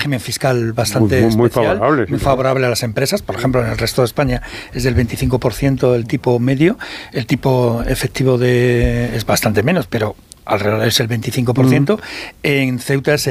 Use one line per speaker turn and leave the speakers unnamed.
régimen fiscal bastante
muy
especial,
favorable,
muy favorable a las empresas. Por ejemplo, en el resto de España es del 25% el tipo medio, el tipo efectivo es bastante menos, pero alrededor es el 25%. En Ceuta es